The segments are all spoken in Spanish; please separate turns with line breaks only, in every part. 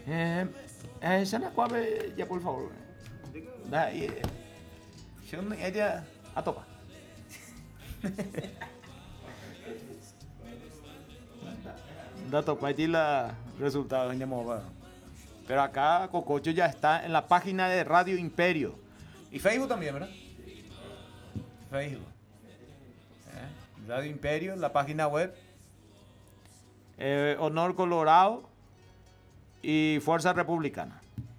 Sana cuave ya por favor. Da yo ella a topa. Da topa y la resultado en llamó. Pero acá Cococho ya está en la página de Radio Imperio. Y Facebook también, ¿verdad? Facebook. Radio Imperio, la página web. Honor Colorado y Fuerza Republicana.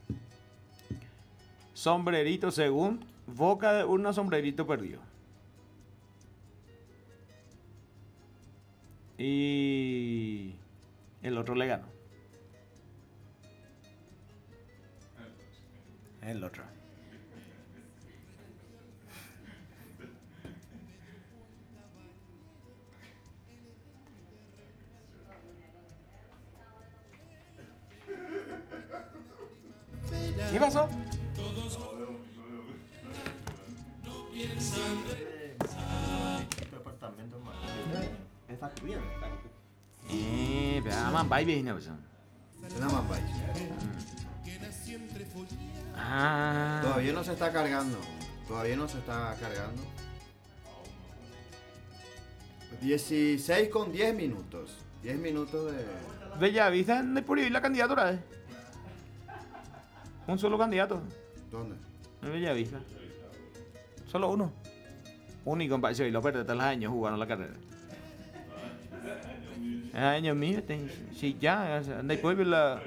Sombrerito según Boca de Urna, sombrerito perdido. Y el otro le ganó. El otro. ¿Qué pasó?
Está bien.
Pero man, baby, no pues.
Nada más vais.
Ah.
Todavía no se está cargando. 16 con 10 minutos. 10 minutos de...
Bellavista no es por ir la candidatura, Un solo candidato.
¿Dónde?
En Bellavista. Solo uno. Único en Pacho y López de los años jugaron la carrera. Años míos, si ya, después de la...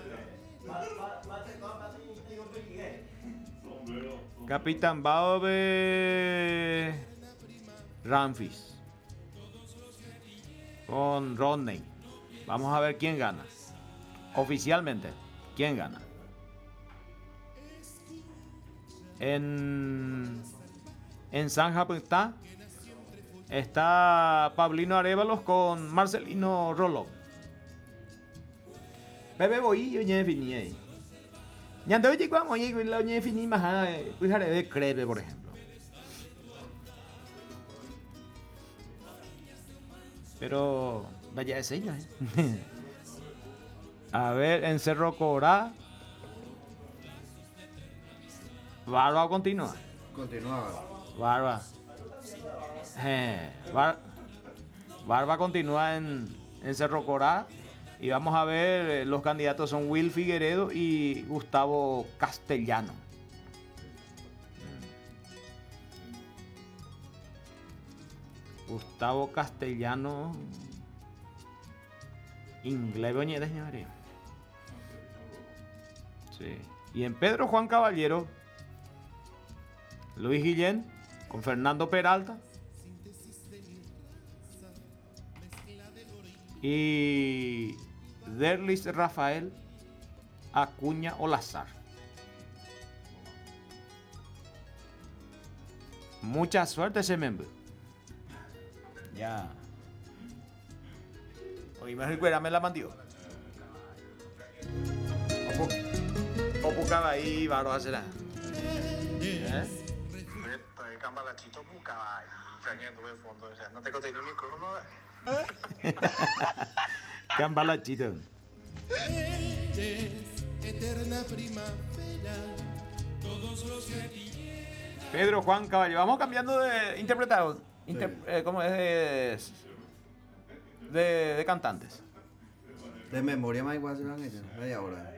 Capitán Baobe Ramfis con Rodney. Vamos a ver quién gana. Oficialmente, ¿quién gana? En San Japón está Pablino Arévalos con Marcelino Rollo. Bebe voy yo ya finí ahí. Ya antes de cuando yo la ya finí más pues de crepe por ejemplo. Pero vaya de señas. A ver, en Cerro Corá. Barba continúa. Barba. Barba continúa en Cerro Corá. Y vamos a ver, los candidatos son Will Figueredo y Gustavo Castellano. Gustavo Castellano. Inglés, boñeta, señores. Sí. Y en Pedro Juan Caballero, Luis Guillén con Fernando Peralta y Derlis Rafael Acuña Olazar. Mucha suerte ese miembro. Ya. Hoy me recuerda, me la mandió. Opo ahí, varo hacerá.
Cambalachito buscaba ahí, saliendo de fondo, o sea, no te conté ni micrófono.
Cambalachito. Pedro Juan Caballero. Vamos cambiando de interpretado. ¿Cómo es? De cantantes.
De memoria más igual se van ellos. Media hora.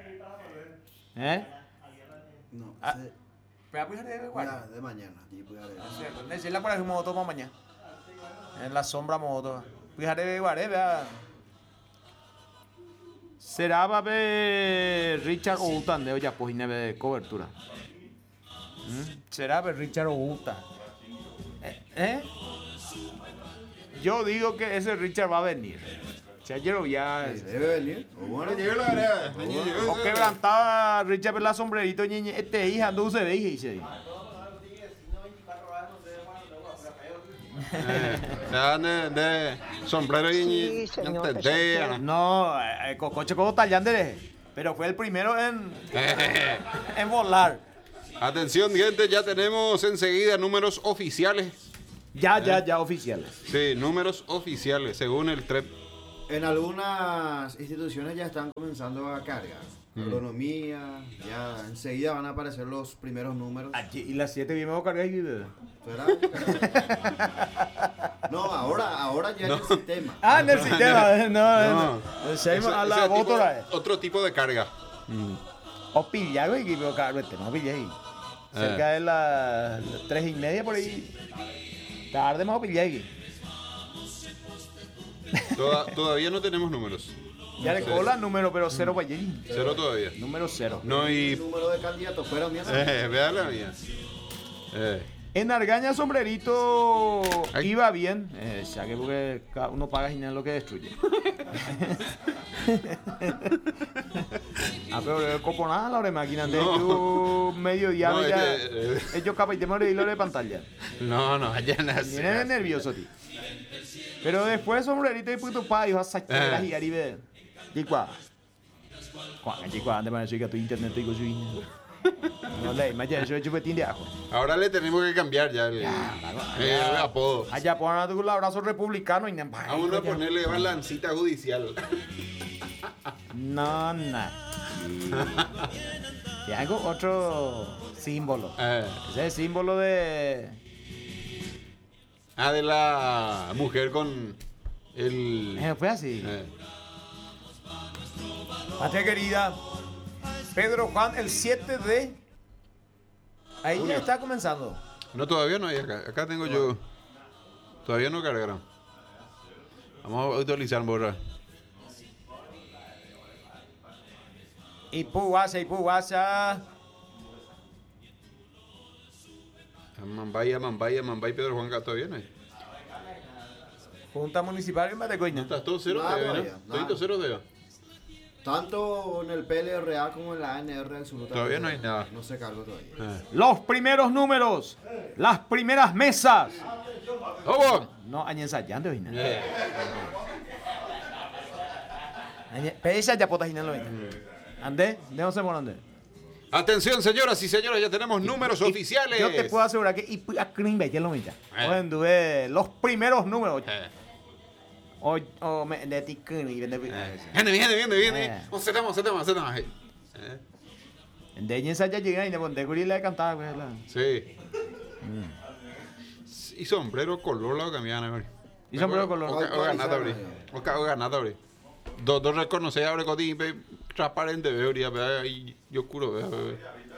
No.
Pero pues
de mañana.
Es la cual es moto para mañana. En la sombra moto. Fíjate de guaré, vea. Será va a ver Richard Outan de olla pues de cobertura. Será ver Richard Outan. Yo digo que ese Richard va a venir. O sea, yo ya.
Debe venir.
O quebrantaba Richard la sombrerito ñeñe. Este hija no se ve y dice.
De sombrero y
no, Cococho como tallándole. Pero fue el primero en volar.
Atención, gente, ya tenemos enseguida números oficiales.
Ya oficiales.
Sí, números oficiales, según el TREP.
En algunas instituciones ya están comenzando a cargar. Agronomía, ya enseguida van a aparecer los primeros números.
Y las 7 bien me voy a cargar aquí, bebé.
No, ahora ya en el sistema.
Ah, en el sistema.
No.
Seguimos a la
Ese tipo-
motora.
otro tipo de carga.
O pilla, güey, que veo cargo no pillé ahí. Cerca de las 3:30 por ahí. Tarde más pillé ahí.
Todavía no tenemos números.
Ya de cola, número pero 0 para allí.
Cero todavía.
Número 0.
No,
El
y.
número de candidatos fueron míos.
Vea la mía.
En Argaña Sombrerito
Ay.
iba bien, ya que porque cada uno paga y nada lo que destruye. Pero el copo nada, la hora de máquina, de
No.
medio día
No,
ya.
este,
Ellos capaz de morir de pantalla.
No, allá nace.
Viene nervioso, tío. Pero después Sombrerito y puto pa, iba a sacar y arriba. Chicua. Chicua, ande para decir que tu internet te digo no le, imagínate, yo he hecho petín de ajo.
Ahora le tenemos que cambiar ya el apodo.
Allá pongan tu abrazo republicano y no.
Vamos a ponerle balancita judicial.
No. Y hago otro símbolo. Ese es el símbolo de.
De la mujer con el.
Fue así. Patria querida. Pedro Juan, el 7 de. Ahí ya está comenzando.
No, todavía no hay acá. Acá tengo yo. Todavía no cargaron. Vamos a actualizar, borra.
Y puguasa.
Mambaya, Pedro Juan, acá todavía no hay.
Junta Municipal en Matecoña.
Estás todo cero
Nada
de,
todavía,
¿no?
nada.
Todito cero de.
Tanto en el PLRA como en la ANR del Sur.
Todavía no hay nada.
No se cargó todavía.
Los primeros números. Las primeras mesas.
¡Vamos!
No, añen ensayando, Gina. Pero esa ya potas, Gina, lo ven. Andé, no sé por dónde.
Atención, señoras y señores, ya tenemos números oficiales.
Yo te puedo asegurar que a Greenbay ya lo mira. Los primeros números. O me de ti
Viene.
Eh.
Se toma.
de esa ya llega y le pondré gorila de cantar, güey.
Sí. Y sombrero color la cambiana, güey.
Y sombrero color.
O ganado, güey. O ganado, güey. Dos reconocer abre cotín, transparente, veo, y yo curo, veo.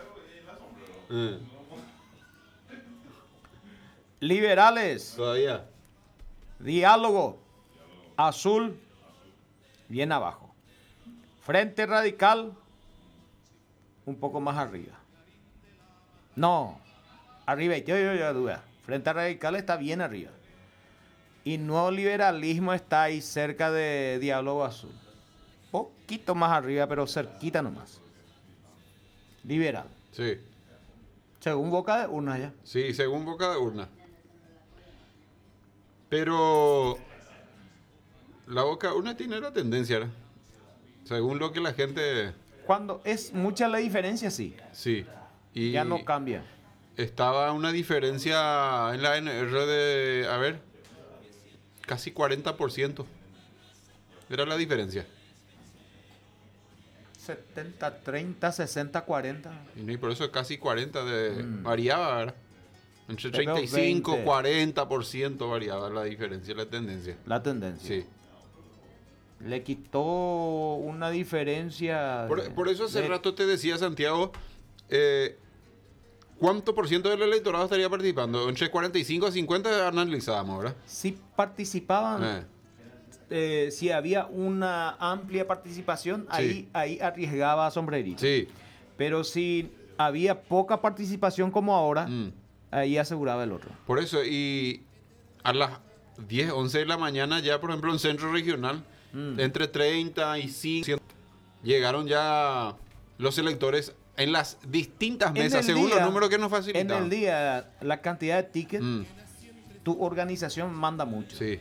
Liberales.
Todavía.
Diálogo. Azul. Bien abajo. Frente Radical. Un poco más arriba. No. Arriba. Yo duda. Frente Radical está bien arriba. Y Nuevo Liberalismo está ahí cerca de Diálogo Azul. Poquito más arriba, pero cerquita nomás. Liberal.
Sí.
Según boca de urna ya.
Sí, según boca de urna. Pero la boca de urna tiene la tendencia, ¿no? Según lo que la gente.
Cuando es mucha la diferencia, sí.
Sí. Y
Ya no cambia.
estaba una diferencia en la NR de, a ver, casi 40%. Era la diferencia.
70, 30, 60, 40.
Y por eso casi 40 variaba, ¿verdad? Entre
Pero
35
20.
40% variaba la diferencia, la tendencia.
La tendencia.
Sí.
Le quitó una diferencia.
Por eso hace
de-
rato te decía, Santiago, ¿cuánto por ciento del electorado estaría participando? Entre 45 a 50 analizábamos, ¿verdad?
Si participaban, si había una amplia participación,
Sí.
ahí arriesgaba Sombrerito.
Sí.
Pero si había poca participación como ahora, ahí aseguraba el otro.
Por eso, y a las 10, 11 de la mañana ya, por ejemplo, en Centro Regional, entre 35 llegaron ya los electores en las distintas
En
mesas,
el
según
día-
los números que nos
En
facilitaban.
el día, la cantidad de tickets,
Mm,
tu organización manda mucho.
sí.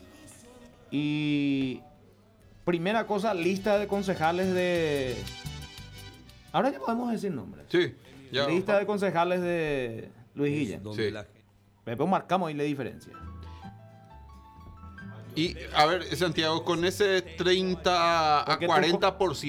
Y primera cosa, lista de concejales de... Ahora ya podemos decir nombres.
Sí. Ya.
Lista de concejales de Luis Guillén.
Sí.
Después marcamos ahí la diferencia.
Y a ver, Santiago, con ese 30 a
Porque tú-
40%.